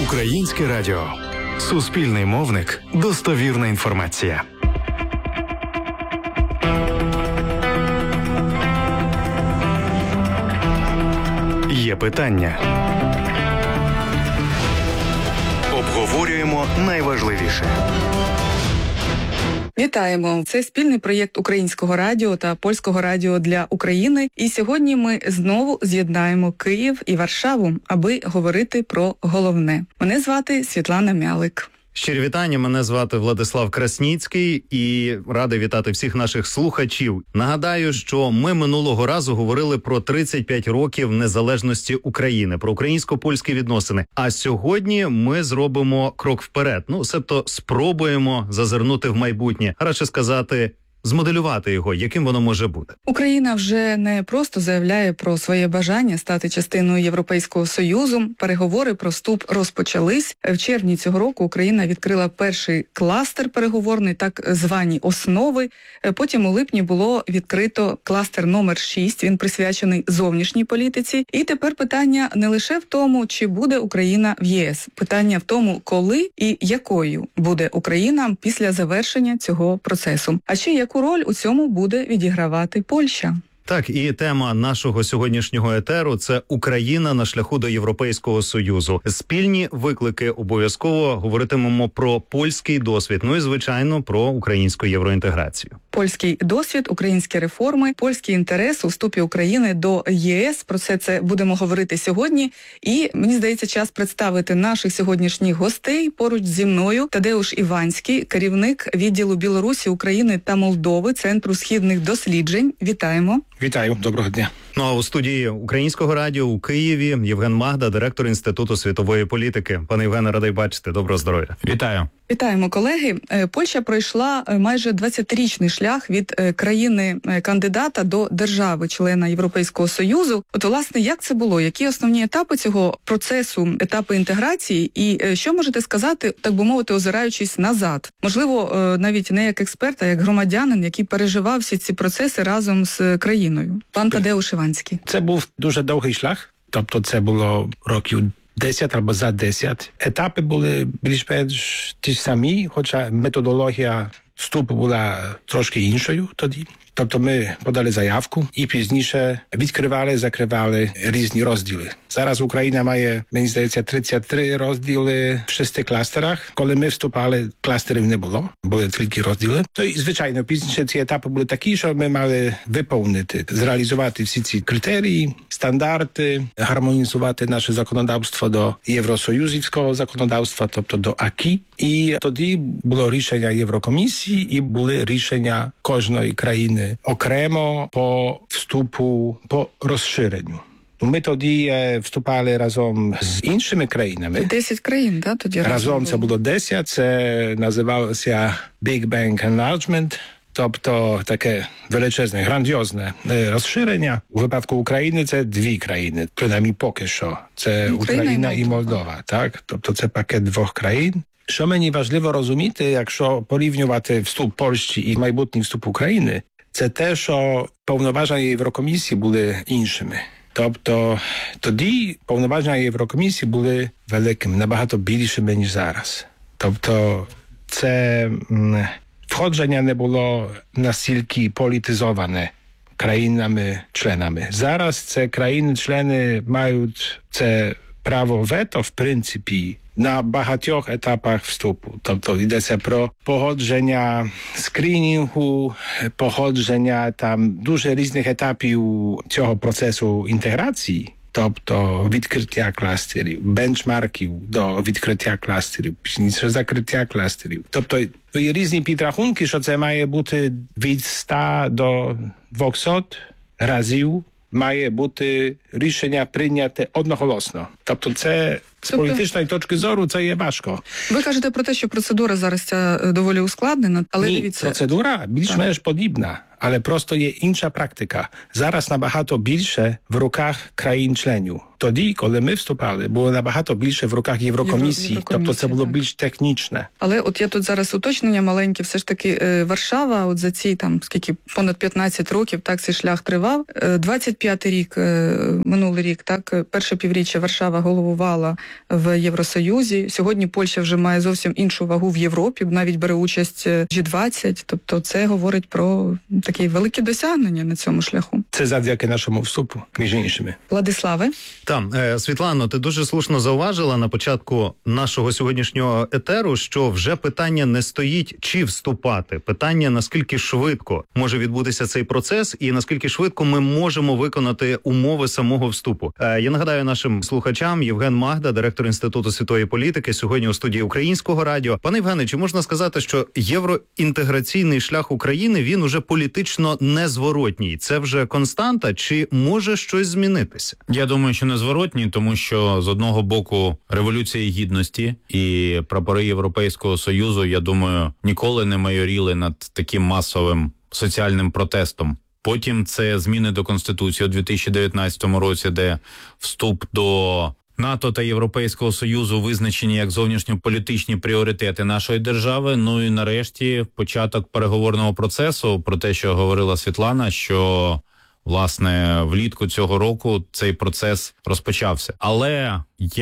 Українське радіо. Суспільний мовник. Достовірна інформація. Є питання. Обговорюємо найважливіше. Вітаємо! Це спільний проєкт Українського радіо та Польського радіо для України. І сьогодні ми знову з'єднаємо Київ і Варшаву, аби говорити про головне. Мене звати Світлана Мялик. Щирі вітання, мене звати Владислав Красніцький і радий вітати всіх наших слухачів. Нагадаю, що ми минулого разу говорили про 35 років незалежності України, про українсько-польські відносини. А сьогодні ми зробимо крок вперед. Себто спробуємо зазирнути в майбутнє, радше сказати, змоделювати його, яким воно може бути. Україна вже не просто заявляє про своє бажання стати частиною Європейського Союзу. Переговори про вступ розпочались. В червні цього року Україна відкрила перший кластер переговорний, так звані основи. Потім у липні було відкрито кластер номер 6, він присвячений зовнішній політиці. І тепер питання не лише в тому, чи буде Україна в ЄС. Питання в тому, коли і якою буде Україна після завершення цього процесу. А ще яку роль у цьому буде відігравати Польща? Так, і тема нашого сьогоднішнього етеру – це Україна на шляху до Європейського Союзу. Спільні виклики, обов'язково говоритимемо про польський досвід, і, звичайно, про українську євроінтеграцію. Польський досвід, українські реформи, польський інтерес у вступі України до ЄС. Про це будемо говорити сьогодні. І, мені здається, час представити наших сьогоднішніх гостей. Поруч зі мною Тадеуш Іванський, керівник відділу Білорусі, України та Молдови Центру східних досліджень. Вітаємо. Вітаю, доброго дня. А у студії Українського радіо у Києві Євген Магда, директор Інституту світової політики. Пане Євгене, радий бачити. Доброго здоров'я. Вітаю. Вітаємо, колеги. Польща пройшла майже 20-річний шлях від країни-кандидата до держави-члена Європейського Союзу. Власне, як це було? Які основні етапи цього процесу, етапи інтеграції? І що можете сказати, так би мовити, озираючись назад? Можливо, навіть не як експерт, а як громадянин, який переживав всі ці процеси разом з країною. Пан Тадеуш Іванський. Це був дуже довгий шлях. Тобто це було років 10 або за 10. Етапи були більш-менш ті самі, хоча методологія вступу була трошки іншою тоді. Тобто ми подали заявку і пізніше відкривали, закривали різні розділи. Зараз Україна має, мені здається, 33 розділи в 6 кластерах. Коли ми вступали, кластерів не було, були тільки розділи. То і, звичайно, пізніше ці етапи були такі, що ми мали виповнити, зреалізувати всі ці критерії, стандарти, гармонізувати наше законодавство до євросоюзівського законодавства, тобто до АКІ. І тоді було рішення Єврокомісії і були рішення кожної країни окремо по вступу, по розширенню. Ми тоді вступали разом з іншими країнами. 10 країн, так? Тоді разом це було 10, це називалося Big Bang Enlargement, тобто таке величезне, грандіозне розширення. У випадку України це 2 країни, принаймні поки що. Це Україна і Молдова, так? Тобто це пакет 2 країн. Що мені важливо розуміти, якщо порівнювати вступ Польщі і майбутній вступ України, це те, що повноваження Єврокомісії були іншими. Тобто тоді повноваження Єврокомісії були великими, набагато більшими, ніж зараз. Тобто це входження не було настільки політизоване країнами-членами. Зараз це країни-члени мають це право вето, в принципі, на багатьох етапах вступу. Тобто йдеться про погодження скринінгу, погодження там дуже різних етапів цього процесу інтеграції. Тобто відкриття кластерів, бенчмарків до відкриття кластерів, пізніше закриття кластерів. Тобто є різні підрахунки, що це має бути від 100 до 200 разів має бути рішення прийняте одноголосно. Тобто це з політичної точки зору це є важко. Ви кажете про те, що процедура зараз ця доволі ускладнена, але дивіться... процедура більш-менш подібна, але просто є інша практика. Зараз набагато більше в руках країн-членів. Тоді, коли ми вступали, було набагато більше в руках Єврокомісії, тобто це було більш технічне. Але от я тут зараз уточнення маленьке, все ж таки Варшава, от за ці там скільки понад 15 років, так цей шлях тривав. 25-й рік, минулий рік, так, перше півріччя Варшава головувала в Євросоюзі. Сьогодні Польща вже має зовсім іншу вагу в Європі, навіть бере участь G20, тобто це говорить про такі великі досягнення на цьому шляху. Це завдяки нашому вступу, між іншими. Владиславе? Там, Світлано, ти дуже слушно зауважила на початку нашого сьогоднішнього етеру, що вже питання не стоїть, чи вступати. Питання, наскільки швидко може відбутися цей процес і наскільки швидко ми можемо виконати умови самого вступу. Я нагадаю нашим слухачам, Євген Магда, директор Інституту світової політики, сьогодні у студії Українського радіо. Пане Євгене, чи можна сказати, що євроінтеграційний шлях України, він уже політично незворотній? Це вже константа, чи може щось змінитися? Я думаю, що незворотній, тому що з одного боку Революція Гідності і прапори Європейського Союзу, я думаю, ніколи не майоріли над таким масовим соціальним протестом. Потім це зміни до Конституції у 2019 році, де вступ до НАТО та Європейського Союзу визначені як зовнішньополітичні пріоритети нашої держави. Ну і нарешті початок переговорного процесу, про те, що говорила Світлана, що власне влітку цього року цей процес розпочався. Але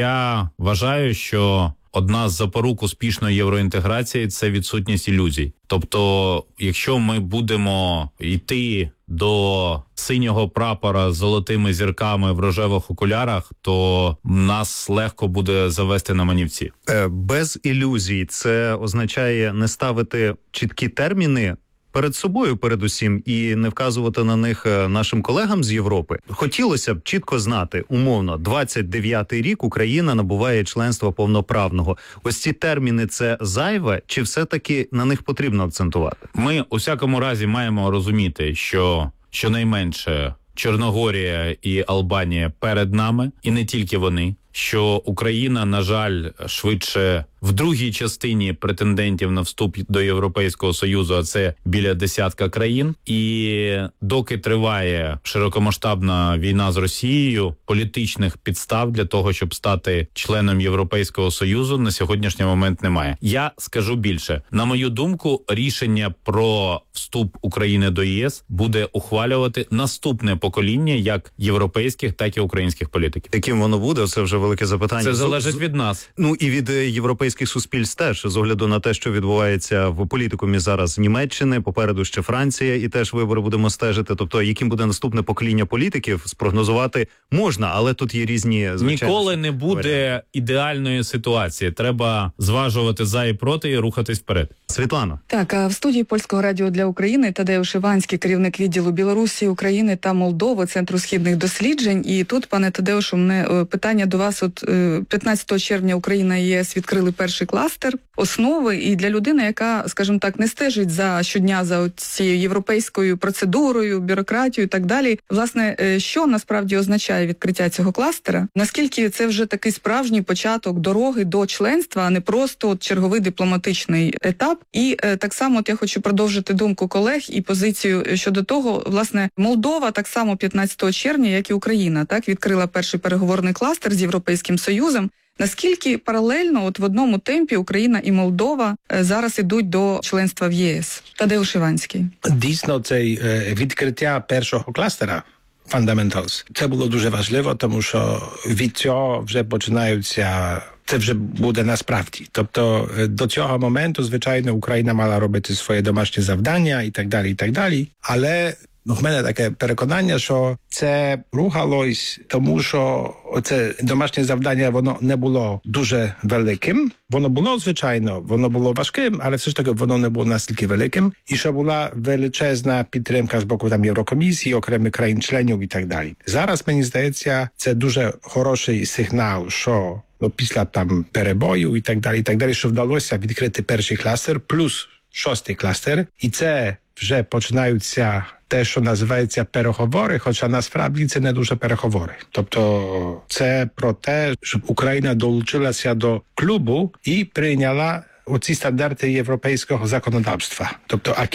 я вважаю, що одна з запорук успішної євроінтеграції – це відсутність ілюзій. Тобто, якщо ми будемо йти до синього прапора з золотими зірками в рожевих окулярах, то нас легко буде завести на манівці. Без ілюзій це означає не ставити чіткі терміни перед собою передусім і не вказувати на них нашим колегам з Європи. Хотілося б чітко знати, умовно, 29-й рік Україна набуває членства повноправного. Ось ці терміни – це зайве, чи все-таки на них потрібно акцентувати? Ми у всякому разі маємо розуміти, що щонайменше Чорногорія і Албанія перед нами, і не тільки вони, що Україна, на жаль, швидше в другій частині претендентів на вступ до Європейського Союзу, а це біля 10 країн. І доки триває широкомасштабна війна з Росією, політичних підстав для того, щоб стати членом Європейського Союзу, на сьогоднішній момент немає. Я скажу більше. На мою думку, рішення про вступ України до ЄС буде ухвалювати наступне покоління як європейських, так і українських політиків. Яким воно буде, це вже велике запитання. Це залежить від нас. Ну і від європейських суспільств теж, з огляду на те, що відбувається в політикумі зараз Німеччини, попереду ще Франція, і теж вибори будемо стежити. Тобто, яким буде наступне покоління політиків, спрогнозувати можна, але тут є різні звичайно. Ніколи не буде ідеальної ситуації. Треба зважувати за і проти і рухатись вперед. Світлано. Так, а в студії Польського радіо для України Тадеуш Іванський, керівник відділу Білорусі, України та Молдови Центру східних досліджень. І тут, пане Тадеушу, мене питання до вас. От 15 червня Україна і ЄС відкрили перший кластер основи, і для людини, яка, скажімо так, не стежить за щодня за цією європейською процедурою, бюрократією і так далі. Власне, що насправді означає відкриття цього кластера? Наскільки це вже такий справжній початок дороги до членства, а не просто от черговий дипломатичний етап? І так само от я хочу продовжити думку колег і позицію щодо того, власне, Молдова так само 15 червня, як і Україна, так, відкрила перший переговорний кластер з Європейським Союзом. Наскільки паралельно от в одному темпі Україна і Молдова зараз ідуть до членства в ЄС? Тадеуш Іванський. Дійсно, це відкриття першого кластера Fundamentals. Це було дуже важливо, тому що від цього вже починаються, це вже буде насправді. Тобто до цього моменту, звичайно, Україна мала робити своє домашнє завдання і так далі, але в мене таке переконання, що це рухалось, тому що це домашнє завдання, воно не було дуже великим. Воно було, звичайно, воно було важким, але все ж таки воно не було настільки великим. І що була величезна підтримка з боку там Єврокомісії, окремих країн-членів і так далі. Зараз, мені здається, це дуже хороший сигнал, що після там перебою і так далі, що вдалося відкрити перший кластер, плюс 6-й кластер. І це вже починаються те, що називається переговори, хоча насправді це не дуже переговори. Тобто це про те, щоб Україна долучилася до клубу і прийняла оці стандарти європейського законодавства, тобто АКІ.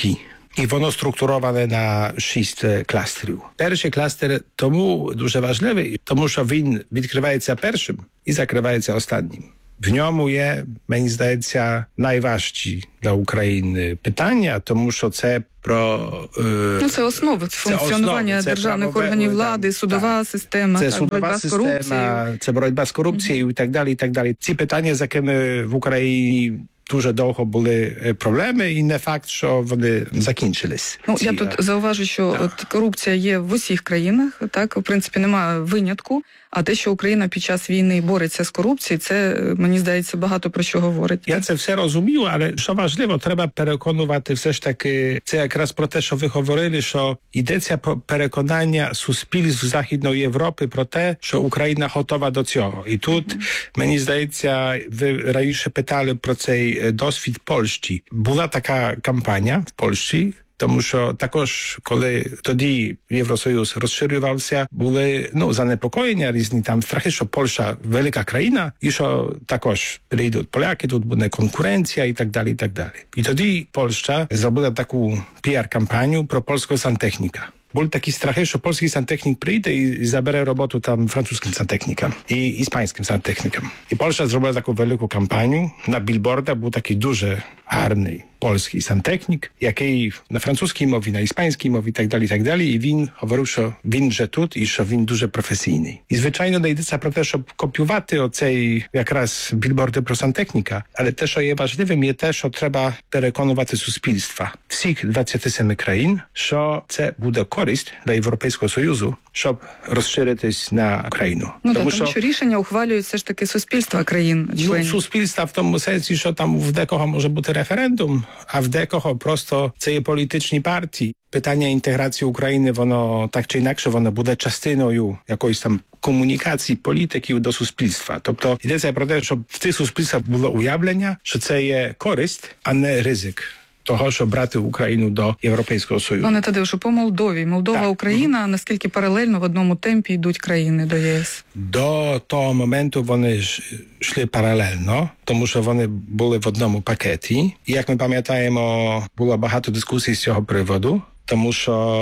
І воно структуроване на 6 кластерів. Перший кластер тому дуже важливий, тому що він відкривається першим і закривається останнім. В ньому є, мені здається, найважчі для України питання, тому що це про... Це основи функціонування державних органів влади, судова система, це судова боротьба з система, корупцією. це боротьба з корупцією і так далі, і так далі. Ці питання, з якими в Україні дуже довго були проблеми, і не факт, що вони закінчились. Я тут зауважу, що от корупція є в усіх країнах, так, в принципі, немає винятку, а те, що Україна під час війни бореться з корупцією, це, мені здається, багато про що говорить. Я це все розумію, але що важливо, треба переконувати все ж таки, це якраз про те, що ви говорили, що йдеться про переконання суспільств Західної Європи про те, що Україна готова до цього. І тут, мені здається, ви раніше питали про цей досвід Польщі. Була така кампанія в Польщі, тому що також, коли тоді Євросоюз розширювався, були занепокоєння різні там страхи, що Польща велика країна і що також прийдуть поляки, тут буде конкуренція і так далі, і так далі. І тоді Польща зробила таку піар-кампанію про польського сантехніка. Були такі страхи, що польський сантехнік прийде і забере роботу там французьким сантехнікам і іспанським сантехнікам. І Польща зробила таку велику кампанію. На білбордах був такий дуже гарний польський сантехнік, який на французькій мові, на іспанській мові і так далі. І він говорив, що він вже тут і що він дуже професійний. І, звичайно, не йдеться про те, щоб копіювати оцей якраз білборди про сантехніка, але те, що є важливим, є те, що треба переконувати суспільства всіх 27 країн, що це буде користь для Європейського Союзу, щоб розширитись на Україну. Тому що рішення ухвалюють все ж таки суспільства країн-членів. Суспільства в тому сенсі, що там в декого може бути референдум, а в декого просто це є політичні партії. Питання інтеграції України, воно так чи інакше, воно буде частиною якоїсь там комунікації політиків до суспільства. Тобто йдеться про те, щоб в цих суспільствах було уявлення, що це є користь, а не ризик того, щоб брати Україну до Європейського Союзу. Пане Тадеушу, по Молдові. Молдова, Україна, наскільки паралельно в одному темпі йдуть країни до ЄС? До того моменту вони йшли паралельно, тому що вони були в одному пакеті. І, як ми пам'ятаємо, було багато дискусій з цього приводу. Тому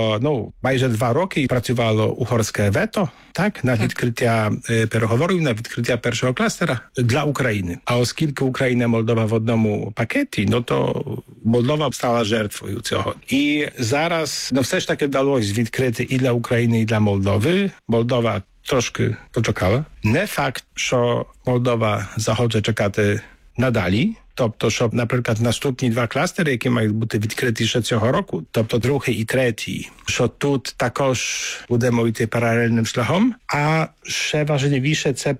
що майже 2 роки працювало угорське вето, так, на відкриття переговорів, на відкриття першого кластера для України. А оскільки Україна і Молдова в одному пакеті, то Молдова стала жертвою цього. І зараз все ж таки вдалося відкрити і для України, і для Молдови. Молдова трошки почекала. Не факт, що Молдова захоче чекати надалі. Тобто, щоб, наприклад, наступні 2 кластери, які мають бути відкриті ще цього року, тобто другий і третій, що тут також будемо йти паралельним шляхом, а ще важливіше це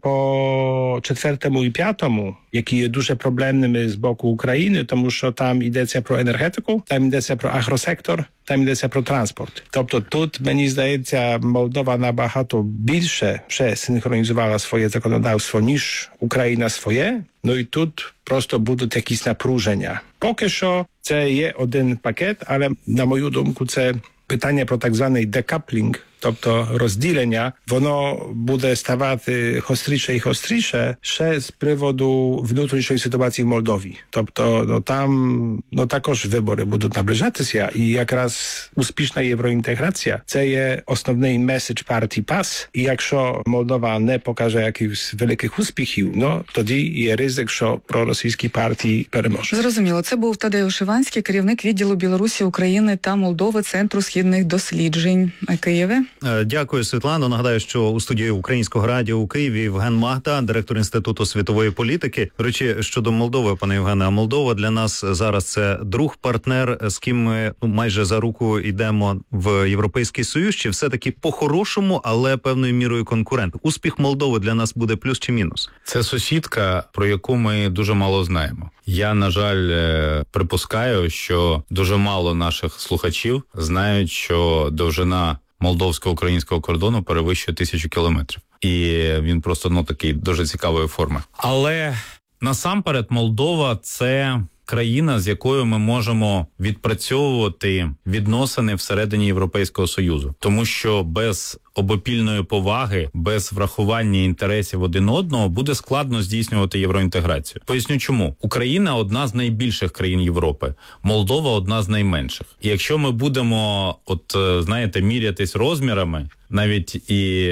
по 4-му і 5-му, які є дуже проблемними з боку України, тому що там йдеться про енергетику, там йдеться про агросектор, там йдеться про транспорт. Тобто тут, мені здається, Молдова набагато більше синхронізувала своє законодавство, ніж Україна своє. І тут просто будуть якісь напруження. Поки що це є один пакет, але, на мою думку, це питання про так званий декаплінг, тобто розділення, воно буде ставати гостріше і гостріше ще з приводу внутрішньої ситуації в Молдові. Тобто там також вибори будуть наближатися і якраз успішна євроінтеграція – це є основний меседж партії ПАС. І якщо Молдова не покаже якихось великих успіхів, тоді є ризик, що проросійські партії переможуть. Зрозуміло. Це був Тадеуш Іванський, керівник відділу Білорусі, України та Молдови Центру східних досліджень Києві. Дякую, Світлано. Нагадаю, що у студії Українського радіо у Києві Євген Магда, директор Інституту світової політики. До речі, щодо Молдови, пане Євгене, а Молдова для нас зараз це друг-партнер, з ким ми майже за руку йдемо в Європейський Союз, чи все-таки по-хорошому, але певною мірою конкурент? Успіх Молдови для нас буде плюс чи мінус? Це сусідка, про яку ми дуже мало знаємо. Я, на жаль, припускаю, що дуже мало наших слухачів знають, що довжина молдовсько-українського кордону перевищує 1000 кілометрів. І він просто, такий дуже цікавої форми. Але насамперед Молдова – це країна, з якою ми можемо відпрацьовувати відносини всередині Європейського Союзу. Тому що без обопільної поваги, без врахування інтересів один одного, буде складно здійснювати євроінтеграцію. Поясню чому. Україна – одна з найбільших країн Європи, Молдова – одна з найменших. І якщо ми будемо, мірятись розмірами, навіть і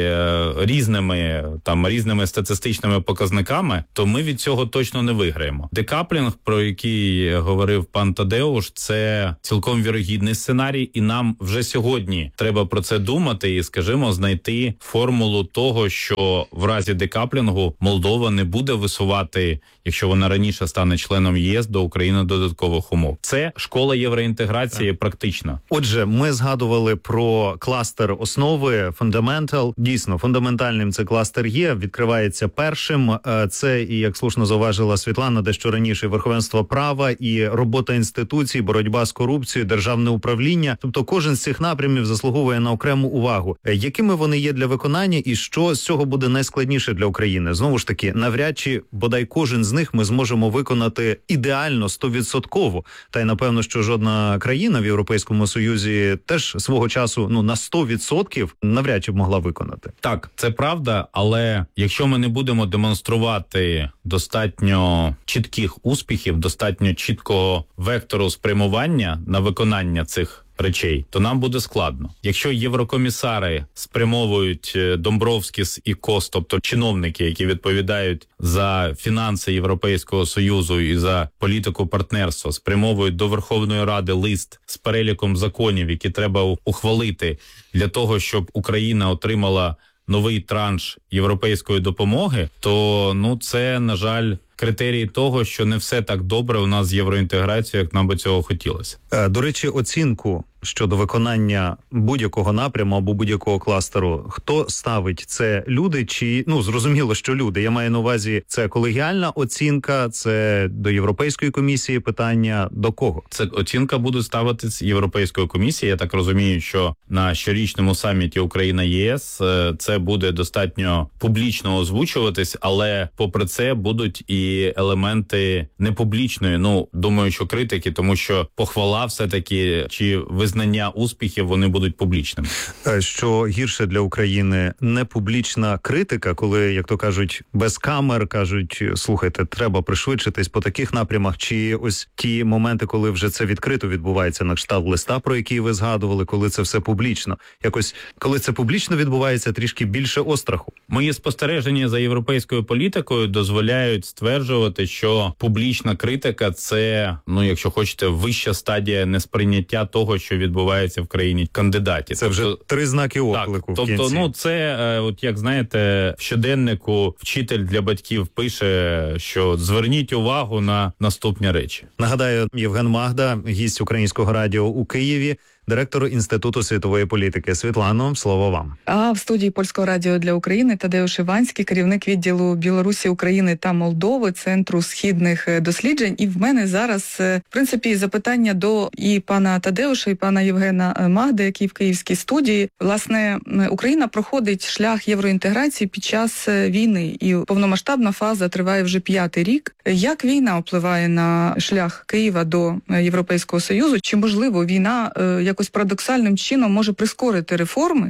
різними статистичними показниками, то ми від цього точно не виграємо. Декаплінг, про який говорив пан Тадеуш, це цілком вірогідний сценарій, і нам вже сьогодні треба про це думати і, скажімо, знайти формулу того, що в разі декаплінгу Молдова не буде висувати, якщо вона раніше стане членом ЄС, до України додаткових умов. Це школа євроінтеграції практична. Отже, ми згадували про кластер основи, Fundamental. Дійсно, фундаментальним цей кластер є, відкривається першим. Це, і як слушно зауважила Світлана, дещо раніше, верховенство права і робота інституцій, боротьба з корупцією, державне управління. Тобто кожен з цих напрямів заслуговує на окрему увагу. Якими вони є для виконання і що з цього буде найскладніше для України? Знову ж таки, навряд чи бодай кожен з них ми зможемо виконати ідеально, 100%. Та й напевно, що жодна країна в Європейському Союзі теж свого часу на 100% навряд чи б могла виконати. Так, це правда, але якщо ми не будемо демонструвати достатньо чітких успіхів, достатньо чіткого вектору спрямування на виконання цих речей, то нам буде складно. Якщо єврокомісари спрямовують Домбровскіс і Кос, тобто чиновники, які відповідають за фінанси Європейського Союзу і за політику партнерства, спрямовують до Верховної Ради лист з переліком законів, які треба ухвалити для того, щоб Україна отримала новий транш європейської допомоги, то це, на жаль, критерії того, що не все так добре у нас з євроінтеграцією, як нам би цього хотілося. До речі, оцінку щодо виконання будь-якого напряму або будь-якого кластеру, хто ставить це? Люди чи, зрозуміло, що люди. Я маю на увазі, це колегіальна оцінка, це до Європейської комісії питання, до кого? Це оцінка буде ставити з Європейської комісії. Я так розумію, що на щорічному саміті Україна-ЄС це буде достатньо публічно озвучуватись, але попри це будуть і елементи непублічної, думаю, що критики, тому що похвала все-таки, чи визнання успіхів, вони будуть публічними. Що гірше для України, не публічна критика, коли, як то кажуть, без камер кажуть, слухайте, треба пришвидшитись по таких напрямах, чи ось ті моменти, коли вже це відкрито відбувається, на кшталт листа, про який ви згадували, коли це все публічно. Якось, коли це публічно відбувається, трішки більше остраху. Мої спостереження за європейською політикою дозволяють стверджувати, що публічна критика – це, якщо хочете, вища стадія несприйняття того, що відбувається в країні кандидаті. Це вже 3 знаки оклику. Так, тобто, це, як знаєте, в щоденнику вчитель для батьків пише, що зверніть увагу на наступні речі. Нагадаю, Євген Магда, гість Українського радіо у Києві, директор Інституту світової політики. Світлано, слово вам. А в студії Польського радіо для України Тадеуш Іванський, керівник відділу Білорусі, України та Молдови, Центру східних досліджень. І в мене зараз, в принципі, запитання до і пана Тадеуша, і пана Євгена Магди, який в київській студії. Власне, Україна проходить шлях євроінтеграції під час війни, і повномасштабна фаза триває вже 5-й рік. Як війна впливає на шлях Києва до Європейського Союзу? Чи, можливо, війна якось парадоксальним чином може прискорити реформи,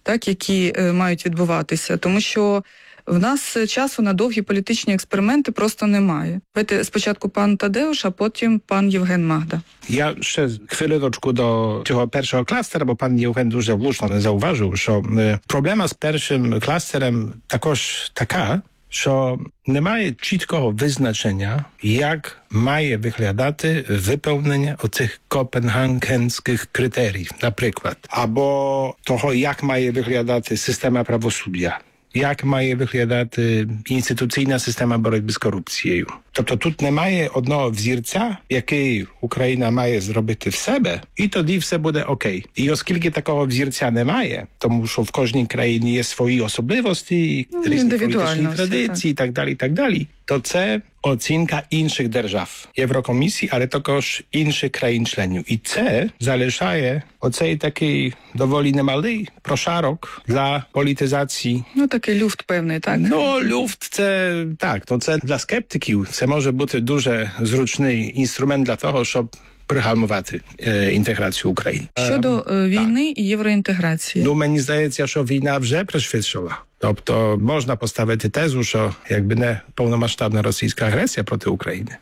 які мають відбуватися, тому що в нас часу на довгі політичні експерименти просто немає. Давайте спочатку пан Тадеуш, а потім пан Євген Магда. Я ще хвилиночку до цього першого кластера, бо пан Євген дуже влучно зауважив, що проблема з першим кластером також така, що немає чіткого визначення, як має виглядати виповнення оцих копенгагенських критерій, наприклад, або того, як має виглядати система правосуддя, як має виглядати інституційна система боротьби з корупцією. Тобто тут немає одного взірця, який Україна має зробити в себе, і тоді все буде окей. І оскільки такого взірця немає, тому що в кожній країні є свої особливості, різні політичні традиції і так далі, то це оцінка інших держав, Єврокомісії, але також інших країн-членів. І це залишає оцей такий доволі немалий прошарок для політизації. Такий люфт певний, так? Люфт це так, це для скептиків. Це може бути дуже зручний інструмент для того, щоб пригальмувати інтеграцію України. Щодо війни і євроінтеграції. Ну, мені здається, що війна вже пришвидшила. Тобто можна поставити тезу, що якби не повномасштабна російська агресія проти України,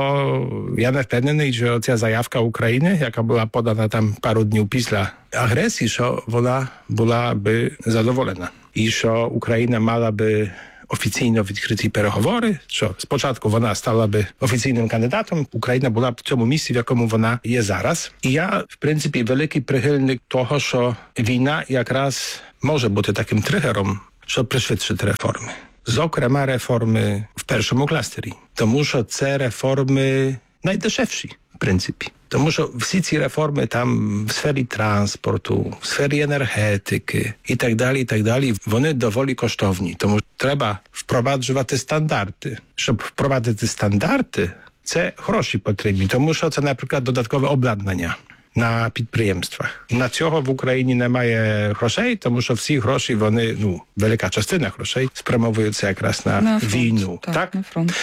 то я не впевнений, що ця заявка України, яка була подана там пару днів після агресії, що вона була би задоволена. І що Україна мала би офіційно відкриті переговори, що спочатку вона стала би офіційним кандидатом, Україна була б в цьому місці, в якому вона є зараз. І я, в принципі, великий прихильник того, що війна якраз може бути таким тригером, щоб пришвидшити реформи. Зокрема, реформи в першому кластері. Тому що це реформи найдешевші, в принципі. Тому що всі ці реформи там в сфері транспорту, в сфері енергетики і так далі, вони доволі коштовні. Тому треба впроваджувати стандарти. Щоб впровадити стандарти, це гроші потрібні. Тому що це, наприклад, додаткове обладнання на підприємствах. На цього в Україні немає грошей, тому що всі гроші, вони, велика частина грошей спрямовуються якраз на війну. Так?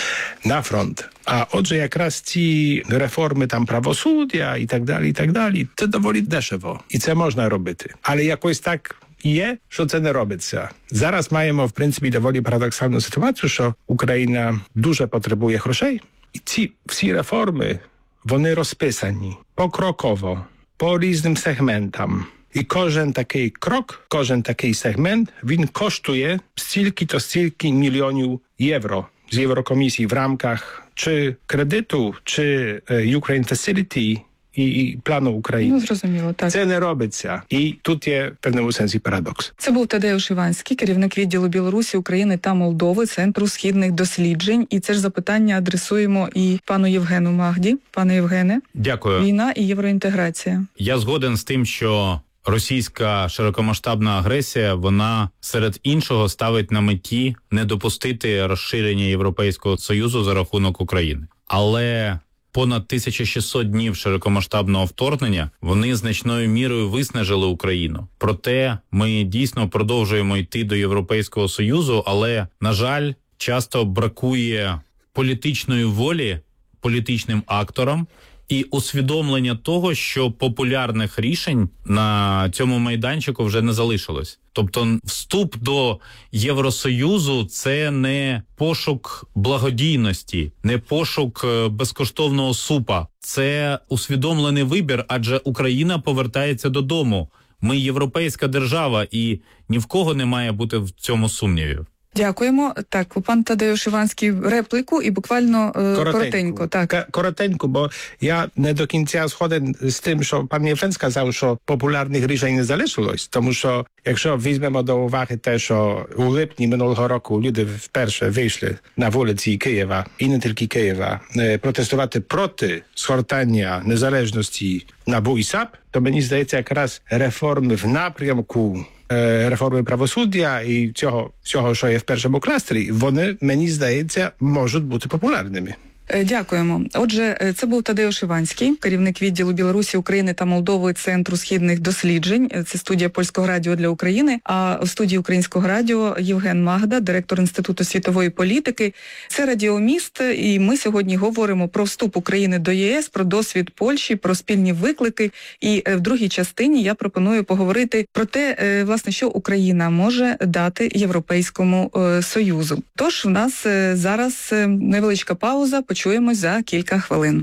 На фронт. А отже, якраз ці реформи там правосуддя і так далі, це доволі дешево. І це можна робити. Але якось так є, що це не робиться. Зараз маємо, в принципі, доволі парадоксальну ситуацію, що Україна дуже потребує грошей. І ці всі реформи, вони розписані покроково, по різним сегментам. І кожен такий крок, кожен такий сегмент, він коштує стільки мільйонів євро з Єврокомісії в рамках чи кредиту, чи Ukraine Facility і плану України. Зрозуміло, так. Це не робиться. І тут є в певному сенсі парадокс. Це був Тадеуш Іванський, керівник відділу Білорусі, України та Молдови Центру східних досліджень. І це ж запитання адресуємо і пану Євгену Магді. Пане Євгене, дякую. Війна і євроінтеграція. Я згоден з тим, що російська широкомасштабна агресія, вона серед іншого ставить на меті не допустити розширення Європейського Союзу за рахунок України. Але понад 1600 днів широкомасштабного вторгнення, вони значною мірою виснажили Україну. Проте ми дійсно продовжуємо йти до Європейського Союзу, але, на жаль, часто бракує політичної волі політичним акторам і усвідомлення того, що популярних рішень на цьому майданчику вже не залишилось. Тобто вступ до Євросоюзу – це не пошук благодійності, не пошук безкоштовного супа. Це усвідомлений вибір, адже Україна повертається додому. Ми європейська держава і ні в кого не має бути в цьому сумнівів. Дякуємо. Так, пан Тадеуш Іванський репліку і буквально коротенько. Так. Коротенько, бо я не до кінця згоден з тим, що пан Євген сказав, що популярних рішень не залишилось. Тому що, якщо візьмемо до уваги те, що у липні минулого року люди вперше вийшли на вулиці Києва, і не тільки Києва, протестувати проти згортання незалежності НАБУ і САП, то мені здається, якраз реформи в напрямку реформи правосуддя і цього, що є в першому кластері, вони, мені здається, можуть бути популярними. Дякуємо. Отже, це був Тадеуш Іванський, керівник відділу Білорусі, України та Молдови Центру східних досліджень. Це студія Польського радіо для України. А в студії Українського радіо Євген Магда, директор Інституту світової політики. Це Радіоміст, і ми сьогодні говоримо про вступ України до ЄС, про досвід Польщі, про спільні виклики. І в другій частині я пропоную поговорити про те, власне, що Україна може дати Європейському Союзу. Тож в нас зараз невеличка пауза. Почуємось за кілька хвилин.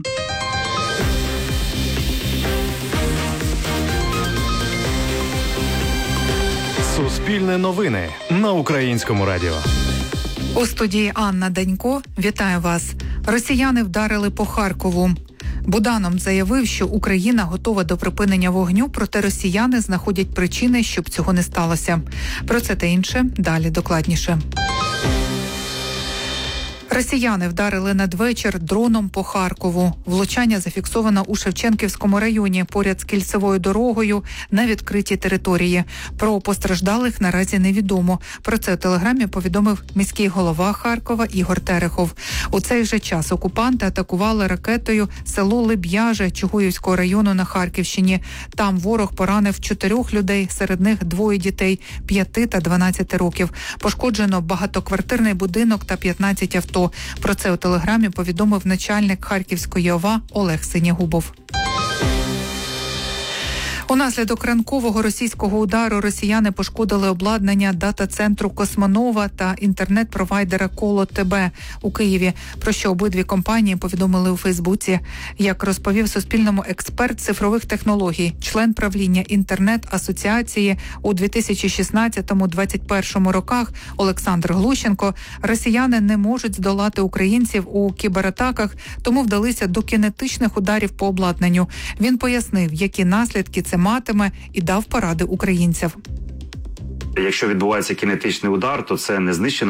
Суспільне новини на Українському радіо. У студії Анна Данько. Вітаю вас. Росіяни вдарили по Харкову. Буданов заявив, що Україна готова до припинення вогню, проте росіяни знаходять причини, щоб цього не сталося. Про це та інше далі докладніше. Росіяни вдарили надвечір дроном по Харкову. Влучання зафіксовано у Шевченківському районі, поряд з кільцевою дорогою на відкритій території. Про постраждалих наразі невідомо. Про це у телеграмі повідомив міський голова Харкова Ігор Терехов. У цей же час окупанти атакували ракетою село Леб'яже Чугуївського району на Харківщині. Там ворог поранив 4 людей, серед них 2 дітей 5 та 12 років. Пошкоджено багатоквартирний будинок та 15 авто. Про це у телеграмі повідомив начальник Харківської ОВА Олег Синягубов. Унаслідок ранкового російського удару росіяни пошкодили обладнання дата-центру Космонова та інтернет-провайдера Коло ТБ у Києві, про що обидві компанії повідомили у Фейсбуці. Як розповів Суспільному експерт цифрових технологій, член правління інтернет-асоціації у 2016-2021 роках Олександр Глущенко, росіяни не можуть здолати українців у кібератаках, тому вдалися до кінетичних ударів по обладнанню. Він пояснив, які наслідки це матиме, і дав поради українців. Якщо відбувається кінетичний удар, то це не знищена